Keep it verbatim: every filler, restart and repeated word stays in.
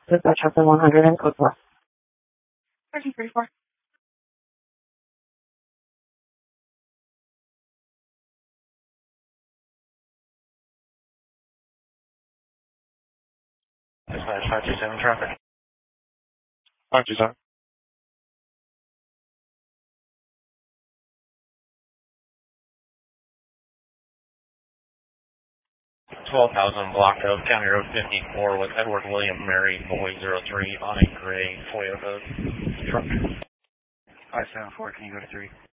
Dispatch Chapter one hundred and code four. thirteen thirty-four. Dispatch five two seven traffic. five two seven. twelve thousand Block Oak, County Road fifty-four with Edward William Mary, Boy zero three on a gray Toyota truck. five seven four, can you go to three?